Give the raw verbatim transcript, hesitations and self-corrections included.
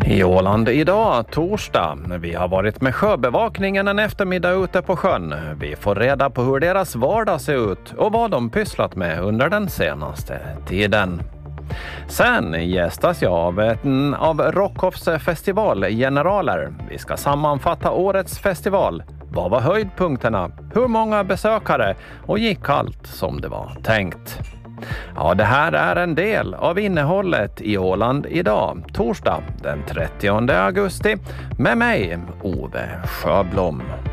I Åland idag, torsdag. Vi har varit med sjöbevakningen en eftermiddag ute på sjön. Vi får reda på hur deras vardag ser ut och vad de pysslat med under den senaste tiden. Sen gästas jag av en av Rockhoffs festivalgeneraler. Vi ska sammanfatta årets festival. Vad var höjdpunkterna? Hur många besökare? Och gick allt som det var tänkt? Ja, det här är en del av innehållet i Åland idag, torsdag den trettionde augusti, med mig, Ove Sjöblom.